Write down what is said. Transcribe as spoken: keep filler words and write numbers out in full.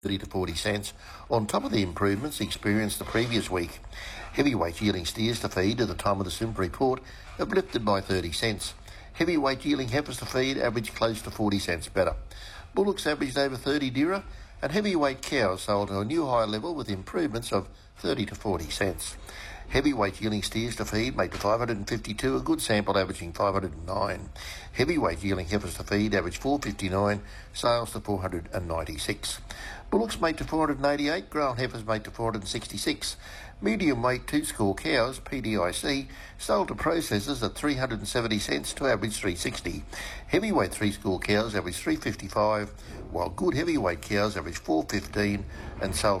thirty to forty cents, on top of the improvements experienced the previous week. Heavyweight yielding steers to feed at the time of the Simba report have lifted by thirty cents. Heavyweight yielding heifers to feed averaged close to forty cents better. Bullocks averaged over thirty dirham, and heavyweight cows sold to a new higher level with improvements of thirty to forty cents. Heavyweight yielding steers to feed made to five hundred fifty-two, a good sample averaging five hundred nine. Heavyweight yielding heifers to feed averaged four hundred fifty-nine, sales to four hundred ninety-six. Bullocks made to four hundred eighty-eight, ground heifers made to four hundred sixty-six. Medium weight two-score cows, P D I C, sold to processors at three hundred seventy cents to average three hundred sixty. Heavyweight three-score cows averaged three hundred fifty-five, while good heavyweight cows averaged four hundred fifteen and sold